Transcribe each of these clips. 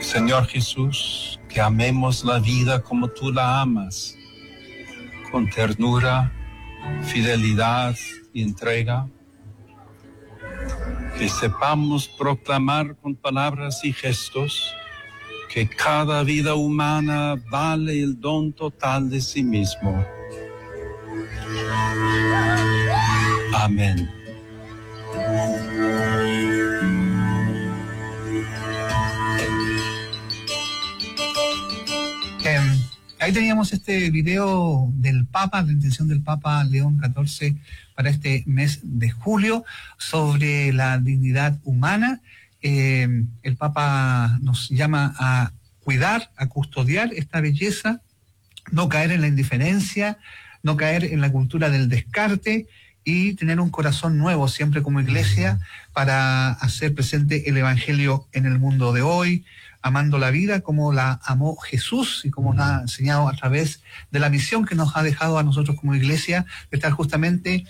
Señor Jesús, que amemos la vida como tú la amas, con ternura, fidelidad y entrega. Que sepamos proclamar con palabras y gestos que cada vida humana vale el don total de sí mismo. Amén. Ahí teníamos este video del Papa, la intención del Papa León XIV para este mes de julio sobre la dignidad humana. El Papa nos llama a cuidar, a custodiar esta belleza, no caer en la indiferencia, no caer en la cultura del descarte y tener un corazón nuevo siempre como iglesia para hacer presente el Evangelio en el mundo de hoy, amando la vida como la amó Jesús y como nos ha enseñado a través de la misión que nos ha dejado a nosotros como iglesia, de estar justamente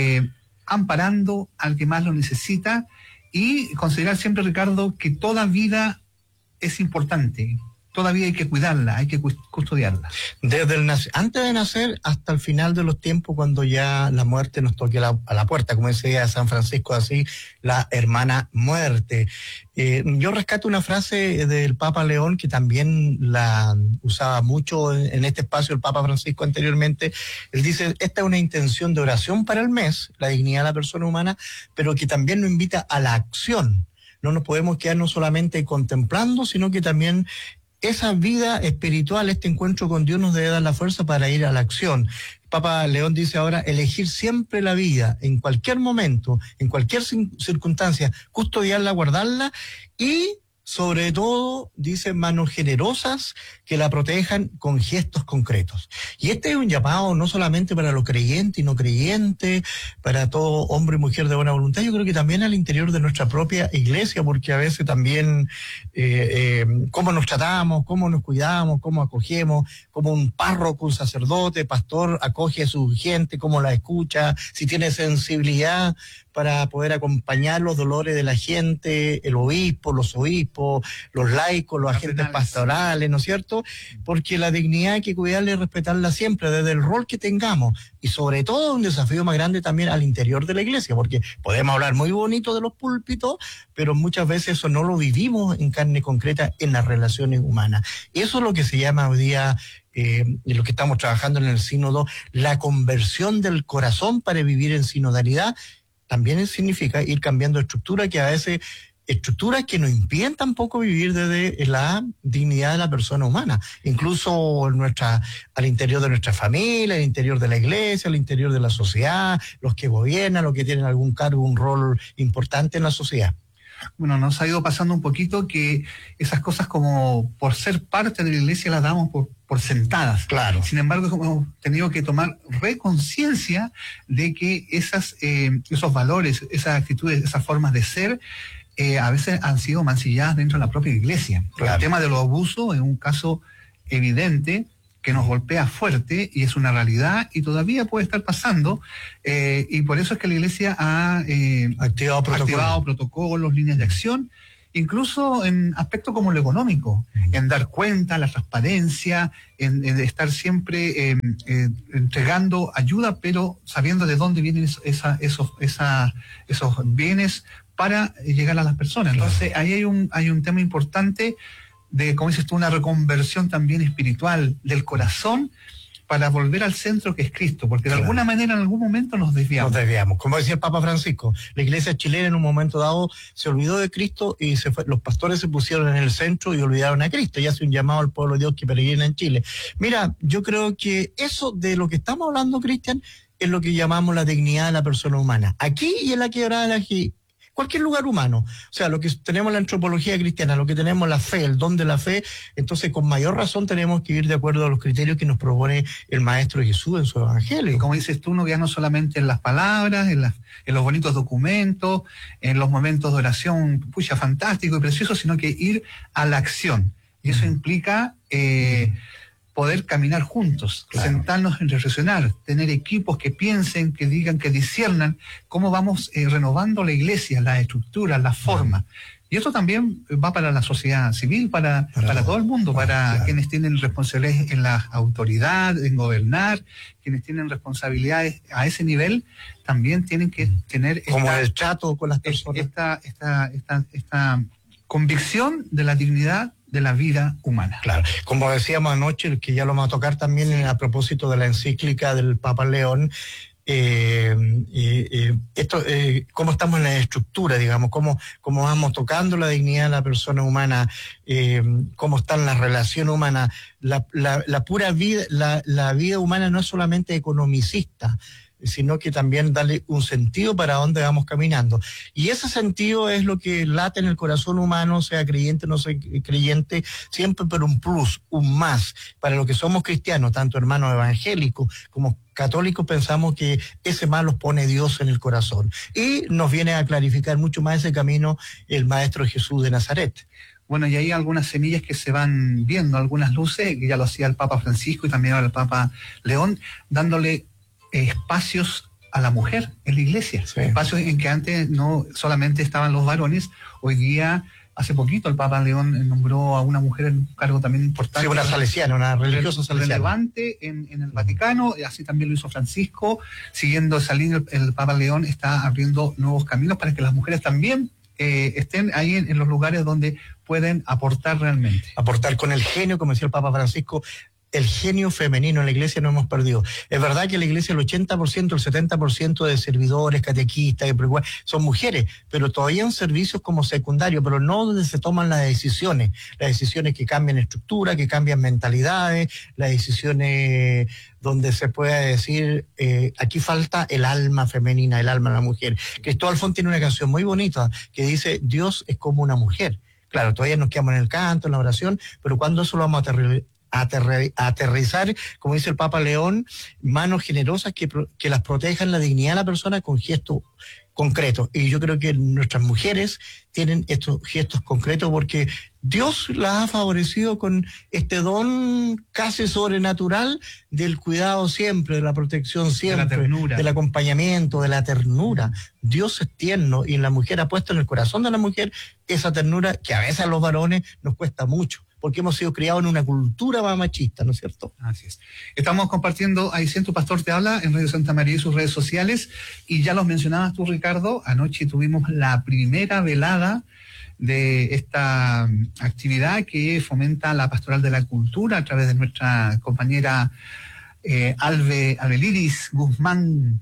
amparando al que más lo necesita y considerar siempre, Ricardo, que toda vida es importante. Todavía hay que cuidarla, hay que custodiarla. Desde antes de nacer hasta el final de los tiempos, cuando ya la muerte nos toque a la puerta, como decía San Francisco, así, la hermana muerte. Yo rescato una frase del Papa León, que también la usaba mucho en este espacio el Papa Francisco anteriormente. Él dice, esta es una intención de oración para el mes, la dignidad de la persona humana, pero que también nos invita a la acción. No nos podemos quedarnos solamente contemplando, sino que también esa vida espiritual, este encuentro con Dios nos debe dar la fuerza para ir a la acción. Papa León dice ahora, elegir siempre la vida, en cualquier momento, en cualquier circunstancia, custodiarla, guardarla y, sobre todo, dice, manos generosas que la protejan con gestos concretos. Y este es un llamado no solamente para los creyentes y no creyentes, para todo hombre y mujer de buena voluntad, yo creo que también al interior de nuestra propia iglesia, porque a veces también cómo nos tratamos, cómo nos cuidamos, cómo acogemos, como un párroco, un sacerdote, pastor acoge a su gente, cómo la escucha, si tiene sensibilidad para poder acompañar los dolores de la gente, el obispo, los obispos, los laicos, los agentes pastorales, ¿no es cierto? Porque la dignidad hay que cuidarla y respetarla siempre, desde el rol que tengamos, y sobre todo un desafío más grande también al interior de la iglesia, porque podemos hablar muy bonito de los púlpitos, pero muchas veces eso no lo vivimos en carne concreta en las relaciones humanas. Y eso es lo que se llama hoy día, y lo que estamos trabajando en el sínodo, la conversión del corazón para vivir en sinodalidad. También significa ir cambiando estructuras que a veces, estructuras que nos impiden tampoco vivir desde la dignidad de la persona humana, incluso al interior de nuestra familia, al interior de la iglesia, al interior de la sociedad, los que gobiernan, los que tienen algún cargo, un rol importante en la sociedad. Bueno, nos ha ido pasando un poquito que esas cosas, como por ser parte de la iglesia, las damos por sentadas. Claro. Sin embargo, hemos tenido que tomar reconciencia de que esos valores, esas actitudes, esas formas de ser, a veces han sido mancilladas dentro de la propia iglesia. Claro. El tema de los abusos es un caso evidente que nos golpea fuerte y es una realidad y todavía puede estar pasando, y por eso es que la iglesia ha activado protocolos, líneas de acción, incluso en aspectos como lo económico, en dar cuenta, la transparencia, en estar siempre entregando ayuda, pero sabiendo de dónde vienen esos bienes para llegar a las personas. Entonces ahí hay un tema importante de, como dices tú, una reconversión también espiritual del corazón para volver al centro que es Cristo, porque de alguna manera en algún momento nos desviamos. Como decía el Papa Francisco, la iglesia chilena en un momento dado se olvidó de Cristo y los pastores se pusieron en el centro y olvidaron a Cristo, y hace un llamado al pueblo de Dios que peregrina en Chile. Mira, yo creo que eso de lo que estamos hablando, Cristian, es lo que llamamos la dignidad de la persona humana. Aquí y en la Quebrada de la Ají, cualquier lugar humano, o sea, lo que tenemos la antropología cristiana, lo que tenemos la fe, el don de la fe, entonces con mayor razón tenemos que ir de acuerdo a los criterios que nos propone el Maestro Jesús en su Evangelio. Y como dices tú, no ya no solamente en las palabras, en los bonitos documentos, en los momentos de oración, pucha, fantástico y precioso, sino que ir a la acción. Y eso implica poder caminar juntos, Claro. sentarnos en reflexionar, tener equipos que piensen, que digan, que disciernan cómo vamos renovando la iglesia, la estructura, la forma. Y eso también va para la sociedad civil, para todo el mundo, para claro. quienes tienen responsabilidades en la autoridad, en gobernar, quienes tienen responsabilidades a ese nivel, también tienen que tener Como el trato con las personas. esta convicción de la dignidad de la vida humana. Claro, como decíamos anoche, que ya lo vamos a tocar también a propósito de la encíclica del Papa León, cómo estamos en la estructura, digamos, cómo vamos tocando la dignidad de la persona humana, cómo está en la relación humana, la pura vida, la vida humana no es solamente economicista, sino que también darle un sentido para dónde vamos caminando. Y ese sentido es lo que late en el corazón humano, sea creyente o no sea creyente, siempre por un plus, un más. Para los que somos cristianos, tanto hermanos evangélicos como católicos, pensamos que ese más los pone Dios en el corazón. Y nos viene a clarificar mucho más ese camino el Maestro Jesús de Nazaret. Bueno, y hay algunas semillas que se van viendo, algunas luces, que ya lo hacía el Papa Francisco y también ahora el Papa León, dándole espacios a la mujer en la iglesia, sí. Espacios en que antes no solamente estaban los varones. Hoy día, hace poquito, el Papa León nombró a una mujer en un cargo también importante. Sí, una salesiana, una religiosa salesiana. Relevante en el Vaticano, y así también lo hizo Francisco. Siguiendo esa línea, el Papa León está abriendo nuevos caminos para que las mujeres también estén ahí en los lugares donde pueden aportar realmente. Aportar con el genio, como decía el Papa Francisco. El genio femenino en la iglesia no hemos perdido. Es verdad que en la iglesia el 80%, el 70% de servidores, catequistas, son mujeres, pero todavía en servicios como secundarios, pero no donde se toman las decisiones que cambian estructura, que cambian mentalidades, las decisiones donde se pueda decir, aquí falta el alma femenina, el alma de la mujer. Cristóbal Font tiene una canción muy bonita que dice, Dios es como una mujer. Claro, todavía nos quedamos en el canto, en la oración, pero cuando eso lo vamos a aterrizar, como dice el Papa León, manos generosas que las protejan la dignidad de la persona con gestos concretos. Y yo creo que nuestras mujeres tienen estos gestos concretos porque Dios las ha favorecido con este don casi sobrenatural del cuidado siempre, de la protección siempre, de la ternura, del acompañamiento, de la ternura. Dios es tierno y la mujer ha puesto en el corazón de la mujer esa ternura que a veces a los varones nos cuesta mucho, porque hemos sido criados en una cultura más machista, ¿no es cierto? Así es. Estamos compartiendo ahí Tu Pastor Te Habla en Radio Santa María y sus redes sociales, y ya los mencionabas tú, Ricardo. Anoche tuvimos la primera velada de esta actividad que fomenta la Pastoral de la Cultura a través de nuestra compañera Albelidis Guzmán,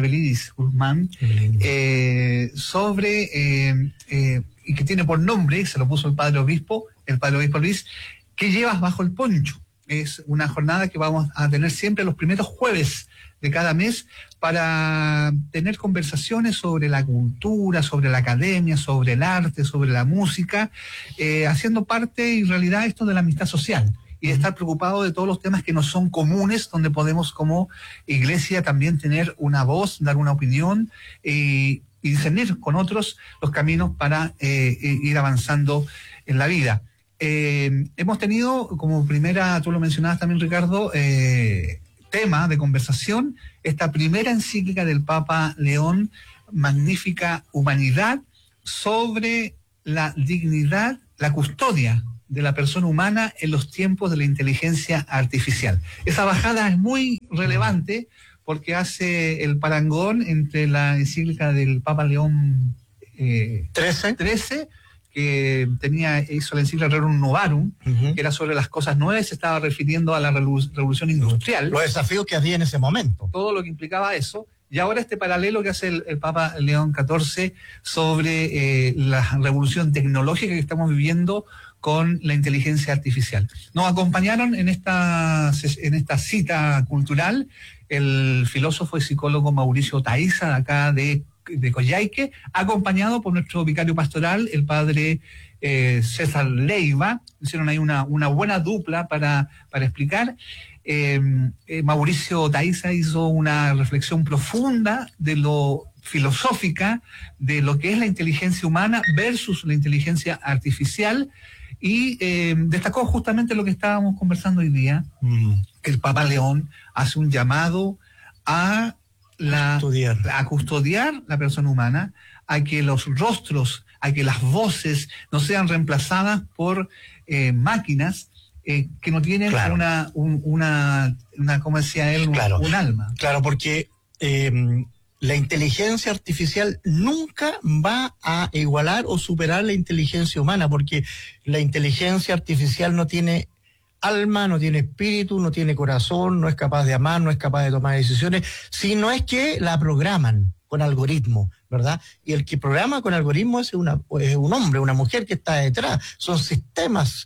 y que tiene por nombre, se lo puso el Padre Obispo Luis, ¿qué llevas bajo el poncho? Es una jornada que vamos a tener siempre los primeros jueves de cada mes para tener conversaciones sobre la cultura, sobre la academia, sobre el arte, sobre la música, haciendo parte en realidad esto de la amistad social y de estar preocupado de todos los temas que nos son comunes, donde podemos como iglesia también tener una voz, dar una opinión y discernir con otros los caminos para ir avanzando en la vida. Hemos tenido como primera, tú lo mencionabas también, Ricardo, tema de conversación, esta primera encíclica del Papa León, Magnífica Humanidad, sobre la dignidad, la custodia de la persona humana en los tiempos de la inteligencia artificial. Esa bajada es muy relevante porque hace el parangón entre la encíclica del Papa León XIII, que hizo la encíclica Rerum Novarum, que era sobre las cosas nuevas, se estaba refiriendo a la revolución industrial. Los desafíos que había en ese momento. Todo lo que implicaba eso. Y ahora este paralelo que hace el Papa León XIV sobre la revolución tecnológica que estamos viviendo con la inteligencia artificial. Nos acompañaron en esta cita cultural el filósofo y psicólogo Mauricio Taiza, de acá de Coyhaique, acompañado por nuestro vicario pastoral, el padre César Leiva. Hicieron ahí una buena dupla para explicar. Mauricio Taiza hizo una reflexión profunda de lo filosófica de lo que es la inteligencia humana versus la inteligencia artificial, Y destacó justamente lo que estábamos conversando hoy día, que el Papa León hace un llamado a custodiar la persona humana, a que los rostros, a que las voces no sean reemplazadas por máquinas que no tienen una como decía él, un alma. Claro, porque la inteligencia artificial nunca va a igualar o superar la inteligencia humana, porque la inteligencia artificial no tiene alma, no tiene espíritu, no tiene corazón, no es capaz de amar, no es capaz de tomar decisiones, sino es que la programan con algoritmos, ¿verdad? Y el que programa con algoritmos es un hombre, una mujer que está detrás. Son sistemas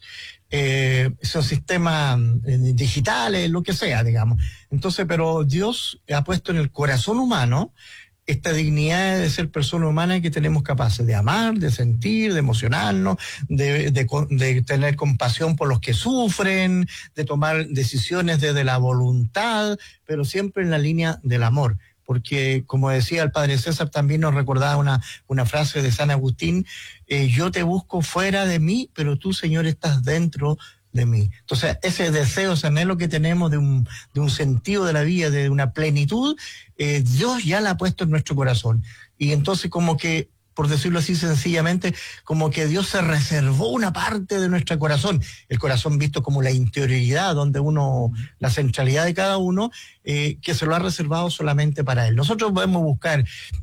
digitales, lo que sea, digamos. Entonces, pero Dios ha puesto en el corazón humano esta dignidad de ser persona humana que tenemos capaces de amar, de sentir, de emocionarnos, de tener compasión por los que sufren, de tomar decisiones desde la voluntad, pero siempre en la línea del amor. Porque, como decía el padre César, también nos recordaba una frase de San Agustín, yo te busco fuera de mí, pero tú, Señor, estás dentro de mí. Entonces, ese deseo, ese anhelo que tenemos de un sentido de la vida, de una plenitud, Dios ya la ha puesto en nuestro corazón. Y entonces, como que, por decirlo así sencillamente, como que Dios se reservó una parte de nuestro corazón, el corazón visto como la interioridad, donde la centralidad de cada uno, que se lo ha reservado solamente para Él. Nosotros podemos buscar,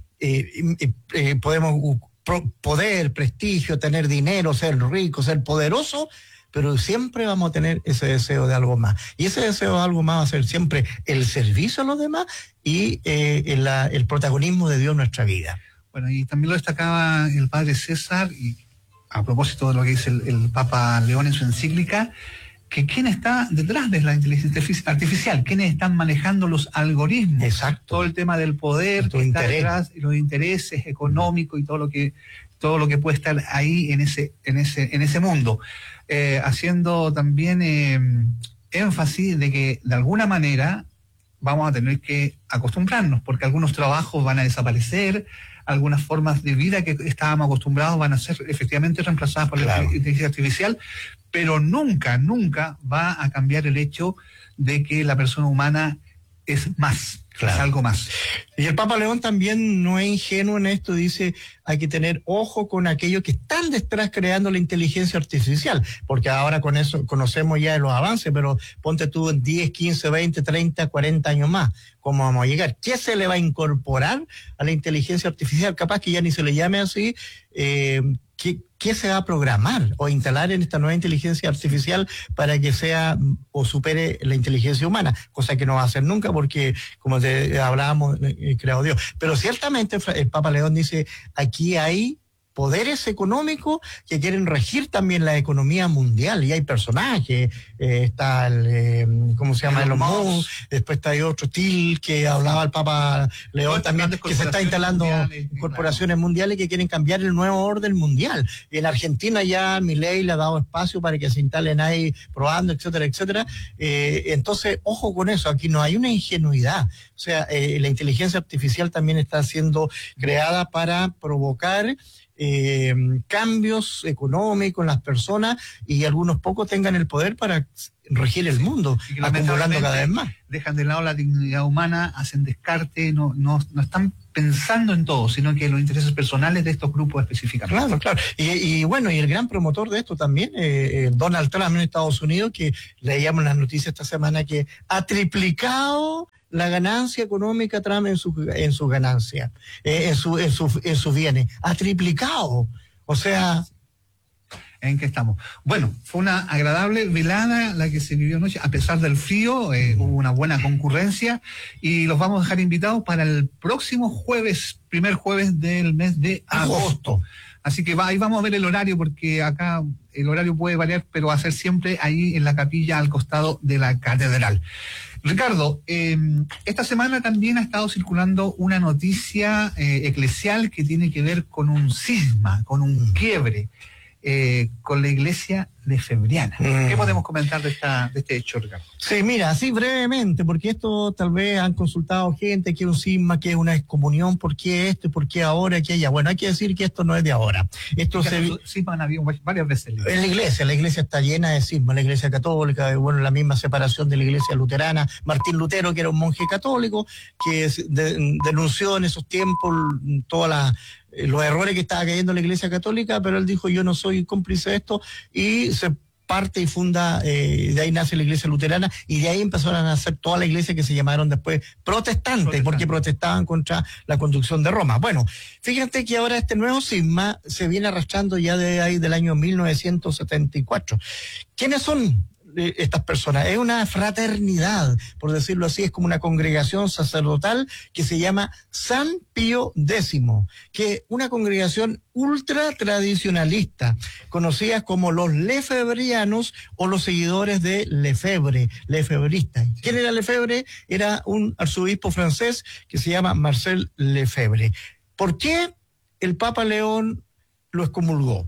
poder, prestigio, tener dinero, ser rico, ser poderoso, pero siempre vamos a tener ese deseo de algo más. Y ese deseo de algo más va a ser siempre el servicio a los demás y el protagonismo de Dios en nuestra vida. Bueno, y también lo destacaba el padre César, y a propósito de lo que dice el Papa León en su encíclica, que quién está detrás de la inteligencia artificial, quiénes están manejando los algoritmos. Exacto. Todo el tema del poder, que está detrás, los intereses económicos y todo lo que puede estar ahí en ese mundo. Haciendo también énfasis de que de alguna manera vamos a tener que acostumbrarnos, porque algunos trabajos van a desaparecer, algunas formas de vida que estábamos acostumbrados van a ser efectivamente reemplazadas por la inteligencia artificial, pero nunca va a cambiar el hecho de que la persona humana es más. Claro. Es algo más. Y el Papa León también no es ingenuo en esto, dice, hay que tener ojo con aquellos que están detrás creando la inteligencia artificial, porque ahora con eso conocemos ya los avances, pero ponte tú en 10, 15, 20, 30, 40 años más, ¿cómo vamos a llegar? ¿Qué se le va a incorporar a la inteligencia artificial? Capaz que ya ni se le llame así, ¿qué se va a programar o instalar en esta nueva inteligencia artificial para que sea o supere la inteligencia humana? Cosa que no va a hacer nunca porque, como hablábamos, creado Dios. Pero ciertamente el Papa León dice, aquí hay poderes económicos que quieren regir también la economía mundial, y hay personajes, está ¿cómo se llama? Elon Musk, después está otro Till, que hablaba el Papa León también, que se está instalando corporaciones mundiales que quieren cambiar el nuevo orden mundial. Y en Argentina ya Milei le ha dado espacio para que se instalen ahí probando, etcétera, etcétera. Entonces, ojo con eso, aquí no hay una ingenuidad. O sea, la inteligencia artificial también está siendo creada para provocar cambios económicos en las personas, y algunos pocos tengan el poder para regir el mundo, acumulando cada vez más. Dejan de lado la dignidad humana, hacen descarte, no están pensando en todo, sino que en los intereses personales de estos grupos específicamente. Claro. Y bueno, y el gran promotor de esto también, Donald Trump en Estados Unidos, que leíamos en las noticias esta semana que ha triplicado la ganancia económica Trump en su ganancia, en sus bienes, ha triplicado. O sea, ¿en qué estamos? Bueno, fue una agradable velada la que se vivió anoche, a pesar del frío, hubo una buena concurrencia, y los vamos a dejar invitados para el próximo jueves, primer jueves del mes de agosto. Así que ahí vamos a ver el horario, porque acá el horario puede variar, pero va a ser siempre ahí en la capilla al costado de la catedral. Ricardo, esta semana también ha estado circulando una noticia eclesial que tiene que ver con un cisma, con un quiebre. con la iglesia lefebriana. ¿Qué podemos comentar de este hecho, Ricardo? Sí, mira, así brevemente, porque esto tal vez han consultado gente, que es un cisma, que es una excomunión, ¿por qué esto y por qué ahora, que allá? Bueno, hay que decir que esto no es de ahora. Cismas han habido varias veces. En la iglesia está llena de cismas, la iglesia católica, bueno, la misma separación de la iglesia luterana. Martín Lutero, que era un monje católico, que denunció en esos tiempos los errores que estaba cayendo la iglesia católica, pero él dijo, yo no soy cómplice de esto, y se parte y funda, de ahí nace la iglesia luterana, y de ahí empezaron a nacer toda la iglesia que se llamaron después protestantes, porque protestaban contra la conducción de Roma. Bueno, fíjate que ahora este nuevo cisma se viene arrastrando ya de ahí del año 1974. ¿Quiénes son estas personas? Es una fraternidad, por decirlo así, es como una congregación sacerdotal que se llama San Pío X, que es una congregación ultra tradicionalista, conocida como los lefebrianos o los seguidores de Lefebvre, lefebristas. ¿Quién era Lefebvre? Era un arzobispo francés que se llama Marcel Lefebvre. ¿Por qué el Papa León lo excomulgó?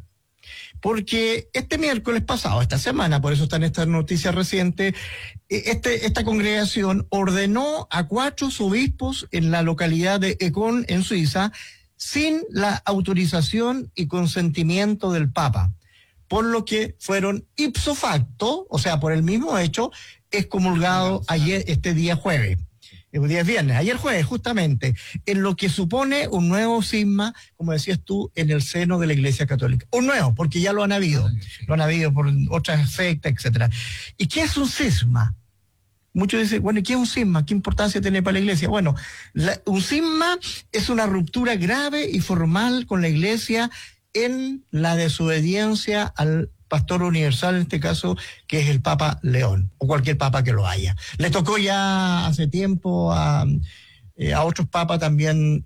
Porque este miércoles pasado, esta semana, por eso están estas noticias recientes, esta congregación ordenó a 4 obispos en la localidad de Econ, en Suiza, sin la autorización y consentimiento del Papa, por lo que fueron ipso facto, o sea, por el mismo hecho, excomulgados ayer, este día jueves. El día viernes, ayer jueves, justamente, en lo que supone un nuevo cisma, como decías tú, en el seno de la Iglesia Católica. Un nuevo, porque ya lo han habido por otras sectas, etcétera. ¿Y qué es un cisma? Muchos dicen, bueno, ¿y qué es un cisma? ¿Qué importancia tiene para la Iglesia? Bueno, un cisma es una ruptura grave y formal con la Iglesia en la desobediencia al pastor universal, en este caso, que es el Papa León, o cualquier papa que lo haya. Le tocó ya hace tiempo a otros papas también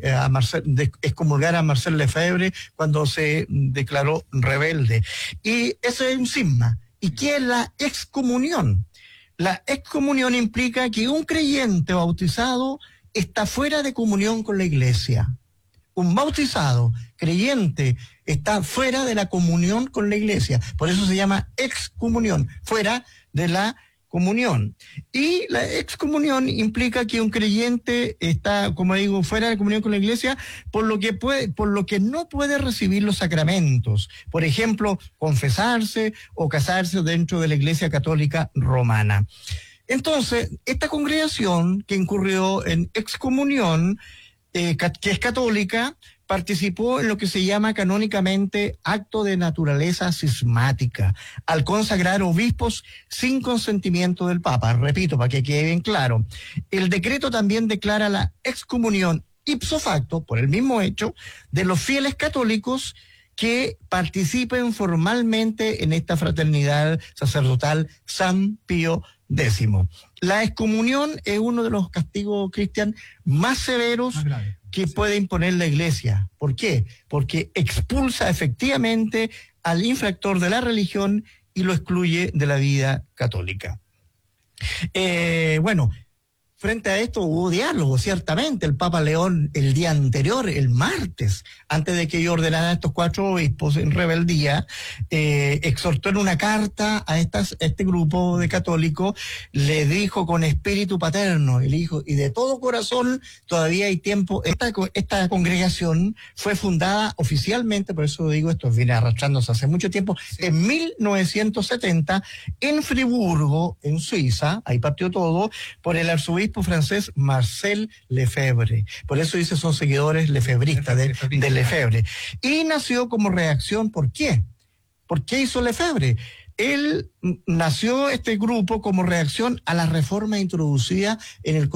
excomulgar a Marcel Lefebvre cuando se declaró rebelde. Y eso es un cisma. ¿Y qué es la excomunión? La excomunión implica que un creyente bautizado está fuera de comunión con la Iglesia. Un bautizado creyente está fuera de la comunión con la Iglesia. Por eso se llama excomunión, fuera de la comunión. Y la excomunión implica que un creyente está, como digo, fuera de comunión con la Iglesia, por lo que no puede recibir los sacramentos. Por ejemplo, confesarse o casarse dentro de la Iglesia Católica Romana. Entonces, esta congregación que incurrió en excomunión, que es católica, participó en lo que se llama canónicamente acto de naturaleza cismática, al consagrar obispos sin consentimiento del Papa. Repito, para que quede bien claro. El decreto también declara la excomunión ipso facto, por el mismo hecho, de los fieles católicos que participen formalmente en esta fraternidad sacerdotal San Pío X. La excomunión es uno de los castigos, Cristian, más severos que puede imponer la Iglesia. ¿Por qué? Porque expulsa efectivamente al infractor de la religión y lo excluye de la vida católica. Bueno, frente a esto hubo diálogo, ciertamente. El Papa León el día anterior, el martes, antes de que yo ordenara a estos 4 obispos en rebeldía, exhortó en una carta a este grupo de católicos, le dijo con espíritu paterno, y le dijo, y de todo corazón, todavía hay tiempo. Esta congregación fue fundada oficialmente, por eso digo, esto viene arrastrándose hace mucho tiempo, en 1970, en Friburgo, en Suiza, ahí partió todo, por el arzobispo francés Marcel Lefebvre. Por eso dice, son seguidores lefebristas de Lefebvre. Y nació como reacción, ¿por qué? ¿Por qué hizo Lefebvre? Nació este grupo como reacción a la reforma introducida en el